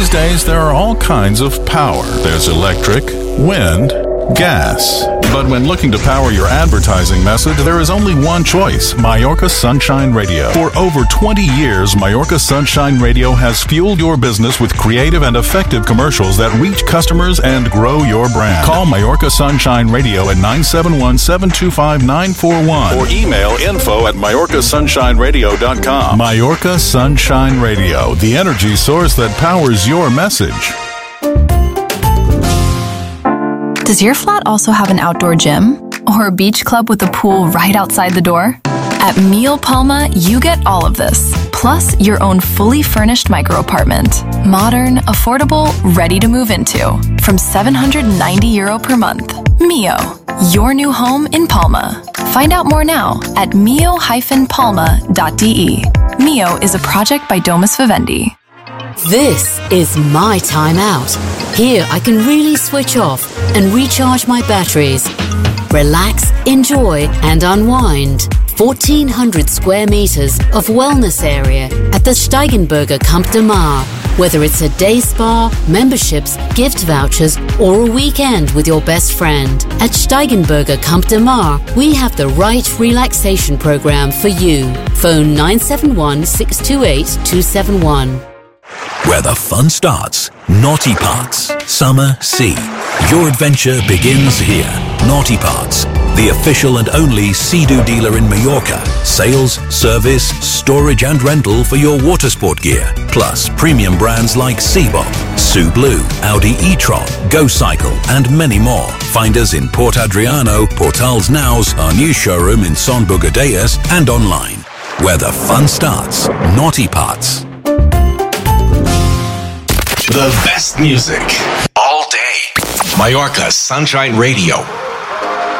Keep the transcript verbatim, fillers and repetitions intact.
These days, there are all kinds of power. There's electric, wind, gas. But when looking to power your advertising message, there is only one choice: Mallorca Sunshine Radio. For over twenty years, Mallorca Sunshine Radio has fueled your business with creative and effective commercials that reach customers and grow your brand. Call Mallorca Sunshine Radio at nine seven one, seven two five, nine four one or email info at Mallorca Sunshine Radio dot com. Mallorca Sunshine Radio, the energy source that powers your message. Does your flat also have an outdoor gym? Or a beach club with a pool right outside the door? At Mio Palma, you get all of this, plus your own fully furnished micro-apartment. Modern, affordable, ready to move into. From seven hundred ninety euro per month. Mio, your new home in Palma. Find out more now at mio dash palma dot d e. Mio is a project by Domus Vivendi. This is my time out. Here I can really switch off and recharge my batteries. Relax, enjoy and unwind. fourteen hundred square meters of wellness area at the Steigenberger Camp de Mar. Whether it's a day spa, memberships, gift vouchers or a weekend with your best friend. At Steigenberger Camp de Mar, we have the right relaxation program for you. Phone nine seven one, six two eight, two seven one. Where the fun starts, Naughty Parts, Summer Sea. Your adventure begins here. Naughty Parts, the official and only Sea-Doo dealer in Mallorca. Sales, service, storage and rental for your water sport gear. Plus premium brands like Seabob, Sublue, Audi e-tron, Go Cycle and many more. Find us in Port Adriano, Portals Naus, our new showroom in Son Bugadeiras and online. Where the fun starts, Naughty Parts. The best music all day. Mallorca Sunshine Radio.